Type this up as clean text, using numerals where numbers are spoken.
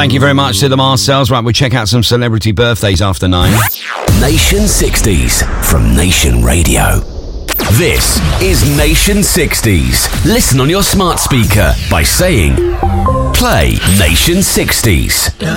Thank you very much to the Marcells. Right, we'll check out some celebrity birthdays after 9. Nation 60s from Nation Radio. This is Nation 60s. Listen on your smart speaker by saying, play Nation 60s.